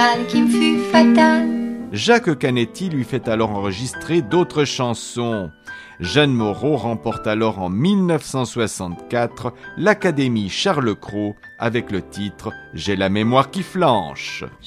qui me fut fatale. Jacques Canetti lui fait alors enregistrer d'autres chansons. Jeanne Moreau remporte alors en 1964 l'Académie Charles Cros avec le titre « J'ai la mémoire qui flanche ».